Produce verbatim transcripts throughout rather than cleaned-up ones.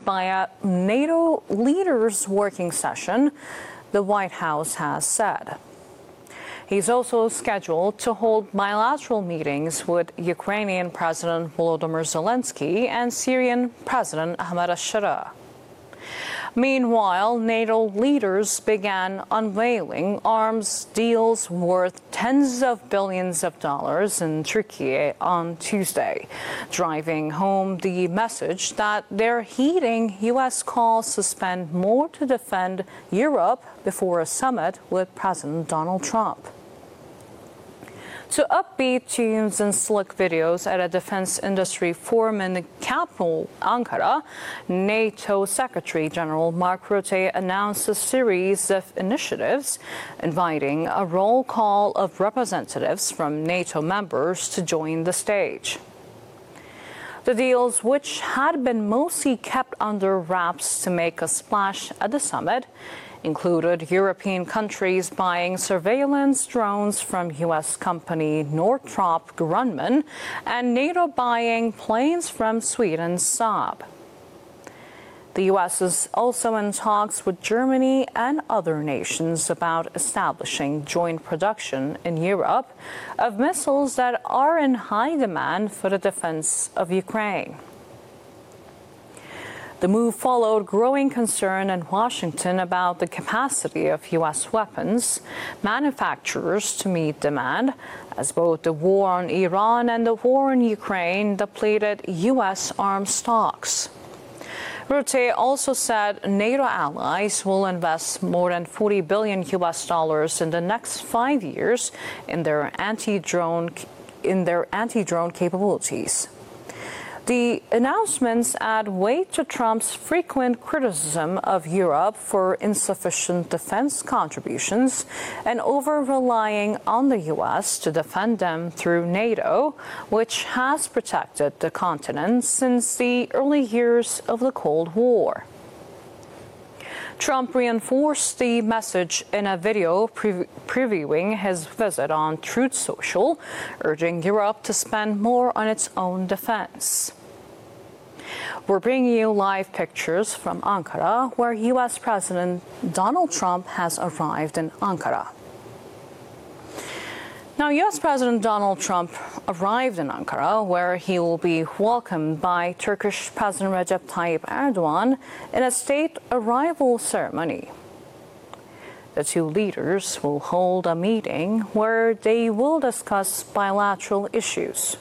by a NATO leaders' working session, the White House has said. He's also scheduled to hold bilateral meetings with Ukrainian President Volodymyr Zelensky and Syrian President Ahmed al-Shara. Meanwhile, NATO leaders began unveiling arms deals worth tens of billions of dollars in Turkey on Tuesday, driving home the message that they're heeding U S calls to spend more to defend Europe before a summit with President Donald Trump. To upbeat tunes and slick videos at a defense industry forum in the capital, Ankara, NATO Secretary General Mark Rutte announced a series of initiatives inviting a roll call of representatives from NATO members to join the stage. The deals, which had been mostly kept under wraps to make a splash at the summit, included European countries buying surveillance drones from U S company Northrop Grumman and NATO buying planes from Sweden's Saab. The U S is also in talks with Germany and other nations about establishing joint production in Europe of missiles that are in high demand for the defense of Ukraine. The move followed growing concern in Washington about the capacity of U S weapons manufacturers to meet demand, as both the war on Iran and the war in Ukraine depleted U S arms stocks. Rutte also said NATO allies will invest more than forty billion U S dollars in the next five years in their anti-drone in their anti-drone capabilities. The announcements add weight to Trump's frequent criticism of Europe for insufficient defense contributions and over-relying on the U S to defend them through NATO, which has protected the continent since the early years of the Cold War. Trump reinforced the message in a video pre- previewing his visit on Truth Social, urging Europe to spend more on its own defense. We're bringing you live pictures from Ankara, where U S President Donald Trump has arrived in Ankara. Now, U S President Donald Trump arrived in Ankara, where he will be welcomed by Turkish President Recep Tayyip Erdogan in a state arrival ceremony. The two leaders will hold a meeting where they will discuss bilateral issues.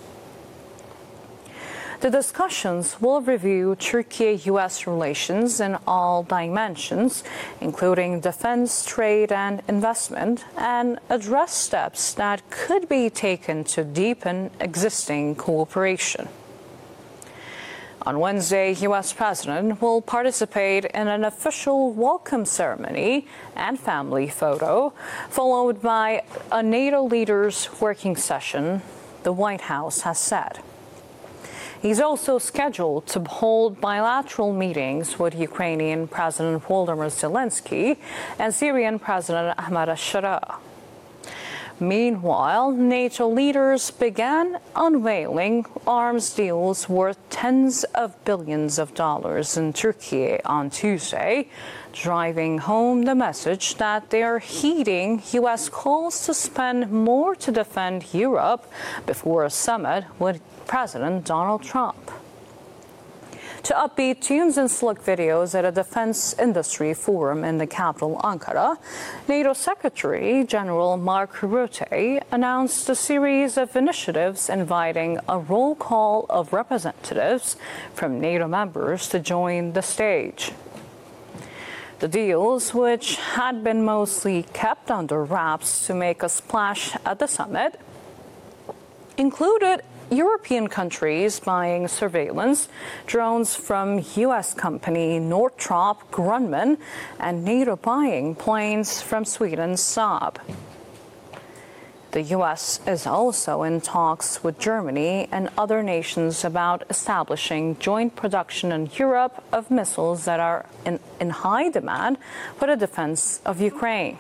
The discussions will review Turkey-U S relations in all dimensions, including defense, trade, and investment, and address steps that could be taken to deepen existing cooperation. On Wednesday, U S President will participate in an official welcome ceremony and family photo, followed by a NATO leaders' working session, the White House has said. He's also scheduled to hold bilateral meetings with Ukrainian President Volodymyr Zelensky and Syrian President Ahmed al-Shara. Meanwhile, NATO leaders began unveiling arms deals worth tens of billions of dollars in Turkey on Tuesday, driving home the message that they are heeding U S calls to spend more to defend Europe before a summit with President Donald Trump. To upbeat tunes and slick videos at a defense industry forum in the capital, Ankara, NATO Secretary General Mark Rutte announced a series of initiatives inviting a roll call of representatives from NATO members to join the stage. The deals, which had been mostly kept under wraps to make a splash at the summit, included European countries buying surveillance drones from U S company Northrop Grumman and NATO buying planes from Sweden's Saab. The U S is also in talks with Germany and other nations about establishing joint production in Europe of missiles that are in, in high demand for the defense of Ukraine.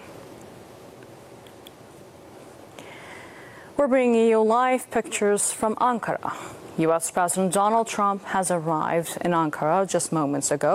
We're bringing you live pictures from Ankara. U S President Donald Trump has arrived in Ankara just moments ago.